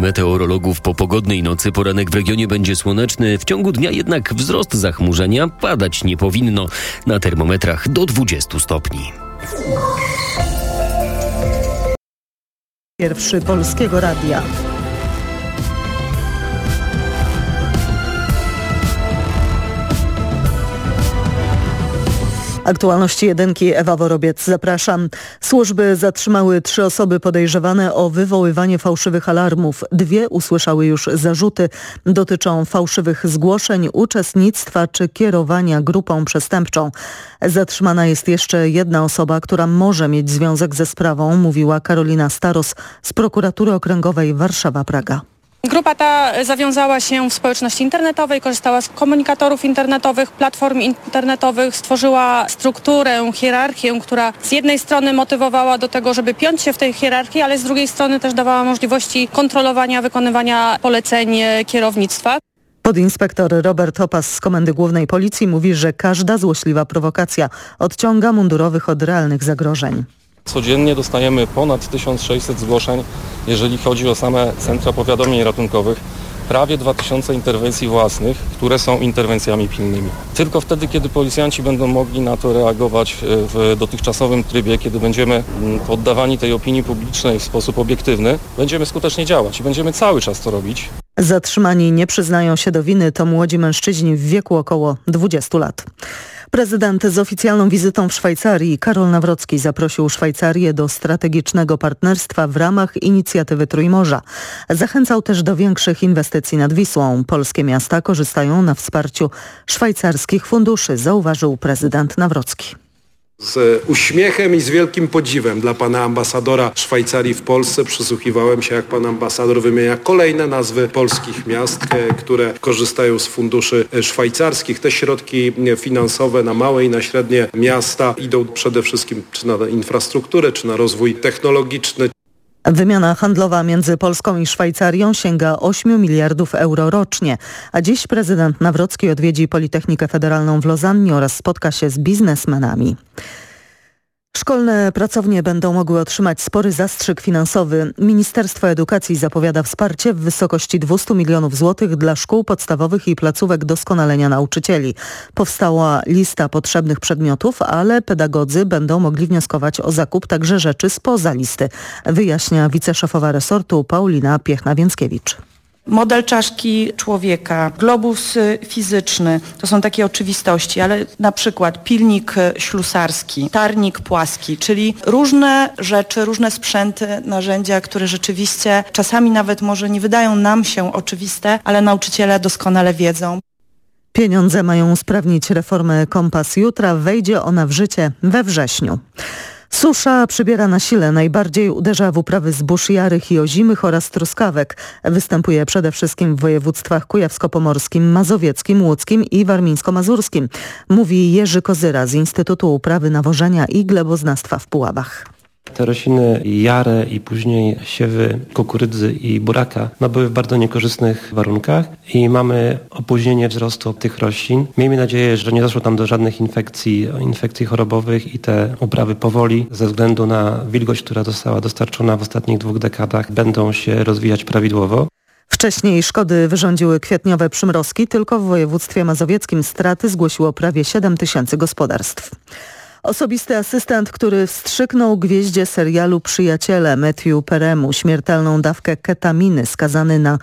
meteorologów po pogodnej nocy poranek w regionie będzie słoneczny. W ciągu dnia jednak wzrost zachmurzenia, padać nie powinno. Na termometrach do 20 stopni. Pierwszy Polskiego Radia. Aktualności jedynki, Ewa Worobiec, zapraszam. Służby zatrzymały 3 osoby podejrzewane o wywoływanie fałszywych alarmów. 2 usłyszały już zarzuty. Dotyczą fałszywych zgłoszeń, uczestnictwa czy kierowania grupą przestępczą. Zatrzymana jest jeszcze 1 osoba, która może mieć związek ze sprawą, mówiła Karolina Staros z Prokuratury Okręgowej Warszawa-Praga. Grupa ta zawiązała się w społeczności internetowej, korzystała z komunikatorów internetowych, platform internetowych, stworzyła strukturę, hierarchię, która z jednej strony motywowała do tego, żeby piąć się w tej hierarchii, ale z drugiej strony też dawała możliwości kontrolowania, wykonywania poleceń kierownictwa. Podinspektor Robert Opas z Komendy Głównej Policji mówi, że każda złośliwa prowokacja odciąga mundurowych od realnych zagrożeń. Codziennie dostajemy ponad 1600 zgłoszeń, jeżeli chodzi o same centra powiadomień ratunkowych. Prawie 2000 interwencji własnych, które są interwencjami pilnymi. Tylko wtedy, kiedy policjanci będą mogli na to reagować w dotychczasowym trybie, kiedy będziemy poddawani tej opinii publicznej w sposób obiektywny, będziemy skutecznie działać i będziemy cały czas to robić. Zatrzymani nie przyznają się do winy, to młodzi mężczyźni w wieku około 20 lat. Prezydent z oficjalną wizytą w Szwajcarii Karol Nawrocki zaprosił Szwajcarię do strategicznego partnerstwa w ramach inicjatywy Trójmorza. Zachęcał też do większych inwestycji nad Wisłą. Polskie miasta korzystają na wsparciu szwajcarskich funduszy, zauważył prezydent Nawrocki. Z uśmiechem i z wielkim podziwem dla pana ambasadora Szwajcarii w Polsce przysłuchiwałem się, jak pan ambasador wymienia kolejne nazwy polskich miast, które korzystają z funduszy szwajcarskich. Te środki finansowe na małe i na średnie miasta idą przede wszystkim czy na infrastrukturę, czy na rozwój technologiczny. Wymiana handlowa między Polską i Szwajcarią sięga 8 miliardów euro rocznie, a dziś prezydent Nawrocki odwiedzi Politechnikę Federalną w Lozannie oraz spotka się z biznesmenami. Szkolne pracownie będą mogły otrzymać spory zastrzyk finansowy. Ministerstwo Edukacji zapowiada wsparcie w wysokości 200 milionów złotych dla szkół podstawowych i placówek doskonalenia nauczycieli. Powstała lista potrzebnych przedmiotów, ale pedagodzy będą mogli wnioskować o zakup także rzeczy spoza listy, wyjaśnia wiceszefowa resortu Paulina Piechna-Więckiewicz. Model czaszki człowieka, globus fizyczny, to są takie oczywistości, ale na przykład pilnik ślusarski, tarnik płaski, czyli różne rzeczy, różne sprzęty, narzędzia, które rzeczywiście czasami nawet może nie wydają nam się oczywiste, ale nauczyciele doskonale wiedzą. Pieniądze mają usprawnić reformę Kompas Jutra, wejdzie ona w życie we wrześniu. Susza przybiera na sile, najbardziej uderza w uprawy zbóż jarych i ozimych oraz truskawek. Występuje przede wszystkim w województwach kujawsko-pomorskim, mazowieckim, łódzkim i warmińsko-mazurskim, mówi Jerzy Kozyra z Instytutu Uprawy Nawożenia i Gleboznawstwa w Puławach. Te rośliny jare i później siewy kukurydzy i buraka były w bardzo niekorzystnych warunkach i mamy opóźnienie wzrostu tych roślin. Miejmy nadzieję, że nie doszło tam do żadnych infekcji chorobowych i te uprawy powoli ze względu na wilgoć, która została dostarczona w ostatnich 2 dekadach, będą się rozwijać prawidłowo. Wcześniej szkody wyrządziły kwietniowe przymrozki, tylko w województwie mazowieckim straty zgłosiło prawie 7 000 gospodarstw. Osobisty asystent, który wstrzyknął gwieździe serialu Przyjaciele Matthew Peremu śmiertelną dawkę ketaminy, skazany na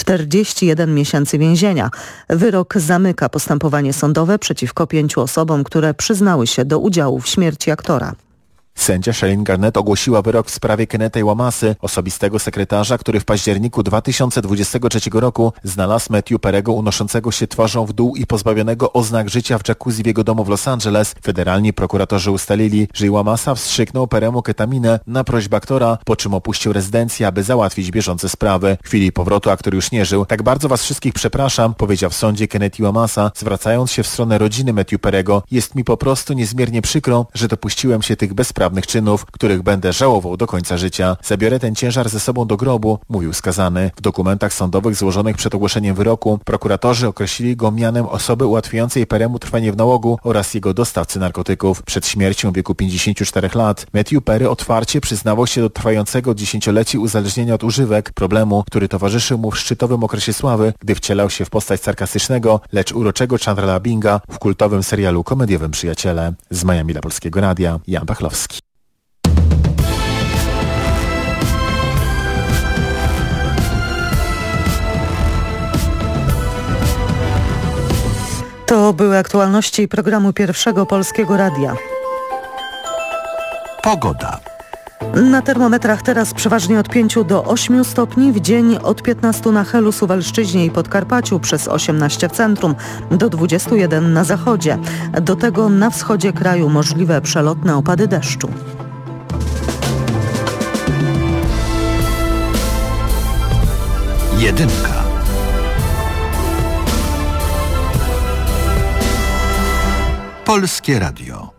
41 miesięcy więzienia. Wyrok zamyka postępowanie sądowe przeciwko 5 osobom, które przyznały się do udziału w śmierci aktora. Sędzia Shailene Garnett ogłosiła wyrok w sprawie Kennetha Iwamasy, osobistego sekretarza, który w październiku 2023 roku znalazł Matthew Perego unoszącego się twarzą w dół i pozbawionego oznak życia w jacuzzi w jego domu w Los Angeles. Federalni prokuratorzy ustalili, że Iwamasa wstrzyknął Peremu ketaminę na prośbę aktora, po czym opuścił rezydencję, aby załatwić bieżące sprawy. W chwili powrotu aktor już nie żył. Tak bardzo was wszystkich przepraszam, powiedział w sądzie Kenneth Iwamasa, zwracając się w stronę rodziny Matthew Perego. Jest mi po prostu niezmiernie przykro, że dopuściłem się tych bezprawnych bezprawnych czynów, których będę żałował do końca życia. Zabiorę ten ciężar ze sobą do grobu, mówił skazany. W dokumentach sądowych złożonych przed ogłoszeniem wyroku prokuratorzy określili go mianem osoby ułatwiającej Peremu trwanie w nałogu oraz jego dostawcy narkotyków. Przed śmiercią w wieku 54 lat Matthew Perry otwarcie przyznawał się do trwającego 10-leci uzależnienia od używek, problemu, który towarzyszył mu w szczytowym okresie sławy, gdy wcielał się w postać sarkastycznego, lecz uroczego Chandlera Binga w kultowym serialu komediowym Przyjaciele. Z Miami dla Polskiego Radia, Jan Pachlowski. To były aktualności programu Pierwszego Polskiego Radia. Pogoda. Na termometrach teraz przeważnie od 5 do 8 stopni, w dzień od 15 na Helu, Suwalszczyźnie i Podkarpaciu, przez 18 w centrum, do 21 na zachodzie. Do tego na wschodzie kraju możliwe przelotne opady deszczu. Jedynka. Polskie Radio.